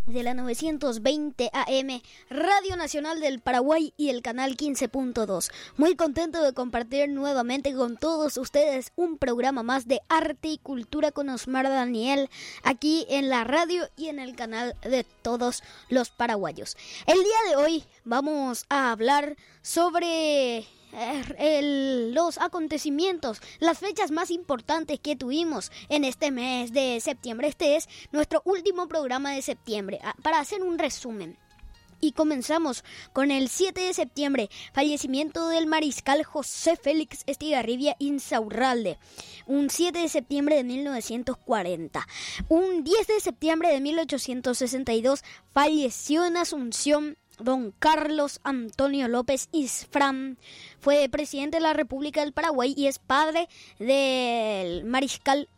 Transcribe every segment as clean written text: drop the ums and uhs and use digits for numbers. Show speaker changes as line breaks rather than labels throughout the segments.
de la 920 AM, Radio Nacional del Paraguay y el canal 15.2. Muy contento de compartir nuevamente con todos ustedes un programa más de arte y cultura con Osmar Daniel, aquí en la radio y en el canal de todos los paraguayos. El día de hoy vamos a hablar sobre los acontecimientos, las fechas más importantes que tuvimos en este mes de septiembre. Este es nuestro último programa de septiembre. Para hacer un resumen, y comenzamos con el 7 de septiembre, fallecimiento del mariscal José Félix Estigarribia Insaurralde, un 7 de septiembre de 1940. Un 10 de septiembre de 1862 falleció en Asunción don Carlos Antonio López Isfrán. Fue presidente de la República del Paraguay y es padre del mariscal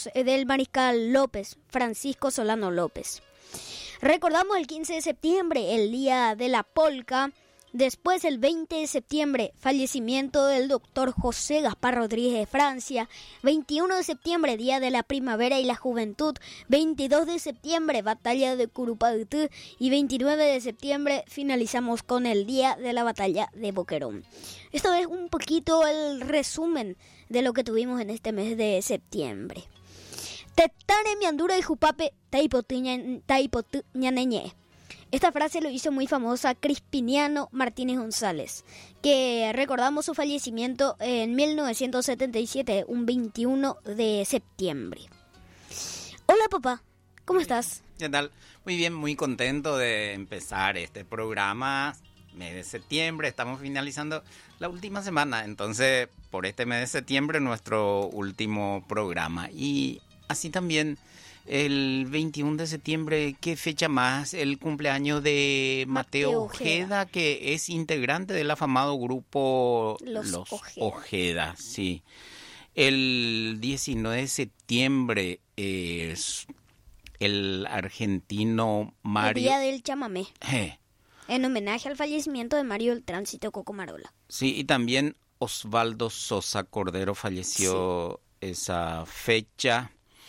López, Francisco Solano López. Recordamos el 15 de septiembre, el día de la polca. Después, el 20 de septiembre, fallecimiento del doctor José Gaspar Rodríguez de Francia. 21 de septiembre, Día de la Primavera y la Juventud. 22 de septiembre, Batalla de Curupaytú. Y 29 de septiembre, finalizamos con el Día de la Batalla de Boquerón. Esto es un poquito el resumen de lo que tuvimos en este mes de septiembre. Tetane miandura y jupape taipotuñaneñe. Esta frase lo hizo muy famosa Crispiniano Martínez González, que recordamos su fallecimiento en 1977, un 21 de septiembre. Hola papá, ¿cómo estás?
¿Qué tal? Muy bien, muy contento de empezar este programa. Mes de septiembre, estamos finalizando la última semana, entonces por este mes de septiembre nuestro último programa. Y así también el 21 de septiembre, ¿qué fecha más? El cumpleaños de Mateo Ojeda, que es integrante del afamado grupo Los Ojeda, sí. El 19 de septiembre es el argentino Mario...
El Día del Chamamé. En homenaje al fallecimiento de Mario del Tránsito Cocomarola.
Sí, y también Osvaldo Sosa Cordero falleció esa fecha.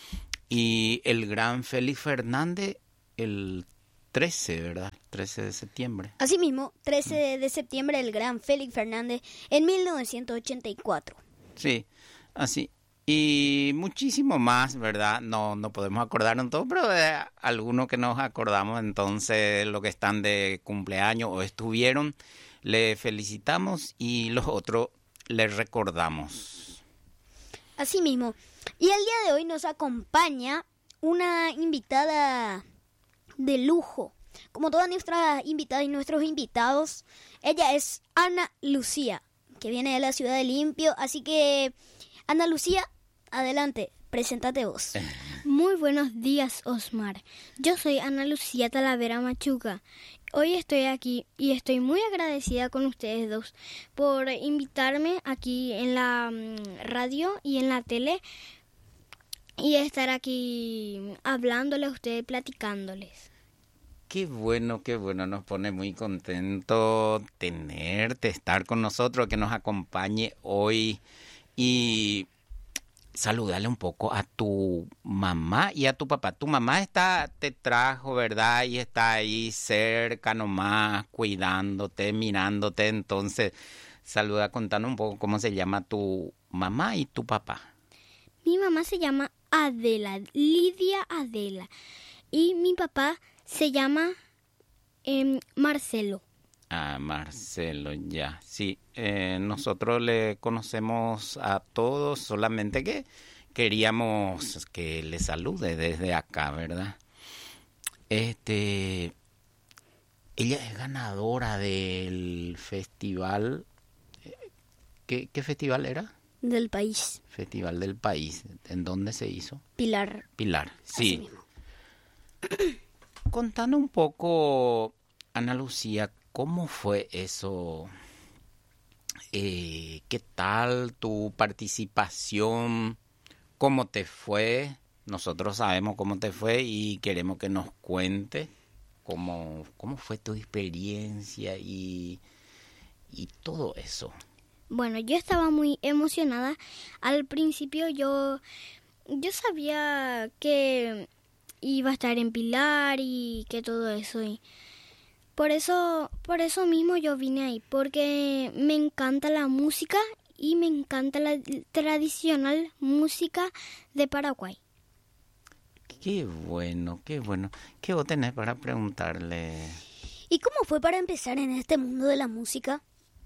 Y el gran Félix Fernández, el 13, ¿verdad? 13 de septiembre.
Asimismo, 13 de septiembre, el gran Félix Fernández, en 1984.
Sí, así. Y muchísimo más, ¿verdad? No podemos acordarnos todo, pero algunos que nos acordamos, entonces, los que están de cumpleaños o estuvieron, le felicitamos y los otros les recordamos.
Asimismo. Y el día de hoy nos acompaña una invitada de lujo. Como todas nuestras invitadas y nuestros invitados, ella es Ana Lucía, que viene de la ciudad de Limpio. Así que, Ana Lucía, adelante, preséntate vos.
Muy buenos días, Osmar. Yo soy Ana Lucía Talavera Machuca. Hoy estoy aquí y estoy muy agradecida con ustedes dos por invitarme aquí en la radio y en la tele y estar aquí hablándole a ustedes, platicándoles.
Qué bueno, nos pone muy contento tenerte, estar con nosotros, que nos acompañe hoy y saludarle un poco a tu mamá y a tu papá. Tu mamá te trajo, ¿verdad? Y está ahí cerca nomás, cuidándote, mirándote. Entonces, contanos un poco cómo se llama tu mamá y tu papá.
Mi mamá se llama Adela, Lidia Adela. Y mi papá se llama Marcelo.
Ah, Marcelo, ya. Sí, nosotros le conocemos a todos, solamente que queríamos que le salude desde acá, ¿verdad? Ella es ganadora del festival. ¿Qué festival era?
Del país.
Festival del país. ¿En dónde se hizo?
Pilar,
sí. Contanos un poco, Ana Lucía, ¿cómo fue eso? ¿Qué tal tu participación? ¿Cómo te fue? Nosotros sabemos cómo te fue y queremos que nos cuentes cómo fue tu experiencia y todo eso.
Bueno, yo estaba muy emocionada. Al principio yo sabía que iba a estar en Pilar y que todo eso. Y por eso mismo yo vine ahí, porque me encanta la música y me encanta la tradicional música de Paraguay.
Qué bueno, qué bueno. ¿Qué vos tenés para preguntarle?
¿Y cómo fue para empezar en este mundo de la música?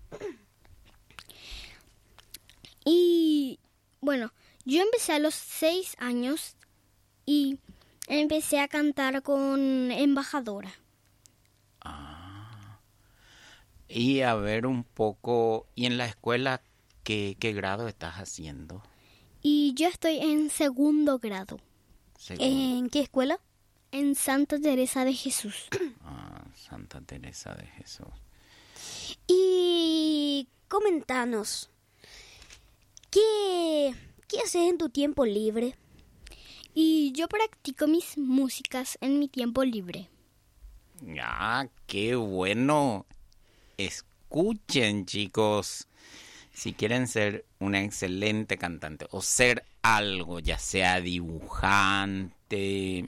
Y bueno, yo empecé a los 6 años y empecé a cantar con Embajadora.
Y a ver un poco, ¿y en la escuela qué grado estás haciendo?
Y yo estoy en 2º grado,
¿En qué escuela?
en Santa Teresa de Jesús.
Santa Teresa de Jesús.
Y comentanos, ¿qué haces en tu tiempo libre?
Y yo practico mis músicas en mi tiempo libre.
Qué bueno. Escuchen, chicos. Si quieren ser una excelente cantante o ser algo, ya sea dibujante,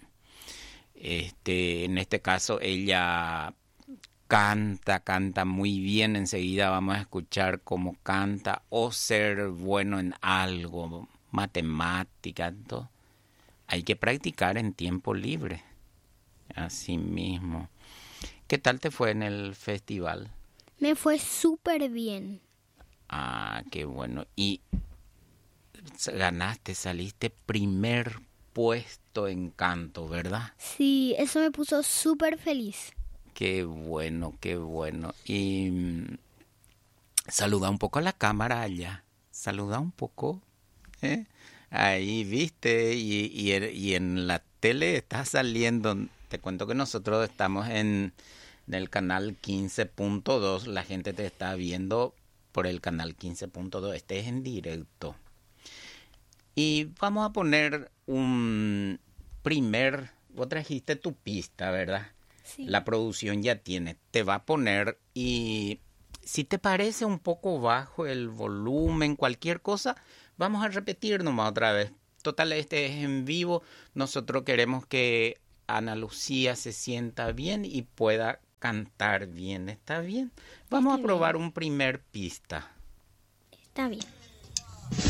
en este caso ella canta muy bien, enseguida vamos a escuchar cómo canta, o ser bueno en algo, matemática, todo. Hay que practicar en tiempo libre, así mismo. ¿Qué tal te fue en el festival?
Me fue súper bien.
Qué bueno. Y ganaste, saliste primer puesto en canto, ¿verdad?
Sí, eso me puso súper feliz.
Qué bueno, qué bueno. Y saluda un poco a la cámara allá. Saluda un poco. Ahí, viste, y en la tele está saliendo. Te cuento que nosotros estamos en el canal 15.2. La gente te está viendo por el canal 15.2. Este es en directo. Y vamos a poner vos trajiste tu pista, ¿verdad?
Sí.
La producción ya tiene. Te va a poner, y si te parece un poco bajo el volumen, cualquier cosa, vamos a repetir nomás otra vez. Total, este es en vivo. Nosotros queremos que Ana Lucía se sienta bien y pueda cantar bien. ¿Está bien? Vamos a probar un primer pista.
Está bien.